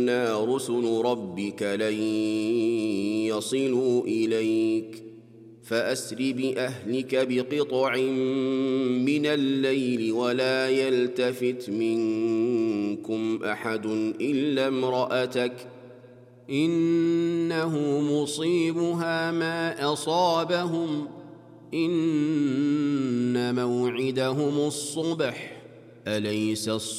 رسل ربك لن يصلوا إليك فأسر بأهلك بقطع من الليل ولا يلتفت منكم أحد إلا امرأتك إنه مصيبها ما أصابهم إن موعدهم الصبح أليس الصبح